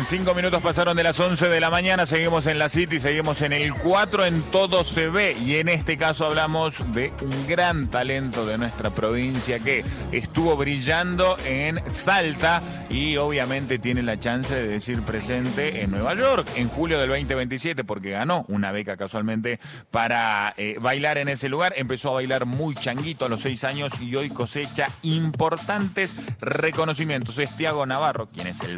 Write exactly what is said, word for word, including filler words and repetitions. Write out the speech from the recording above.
Cinco minutos pasaron de las once de la mañana, seguimos en la City, seguimos en el cuatro, en Todo se ve, y en este caso hablamos de un gran talento de nuestra provincia que estuvo brillando en Salta y obviamente tiene la chance de decir presente en Nueva York en julio del veinte veintisiete, porque ganó una beca casualmente para eh, bailar en ese lugar. Empezó a bailar muy changuito a los seis años y hoy cosecha importantes reconocimientos. Es Tiago Navarro, quien es el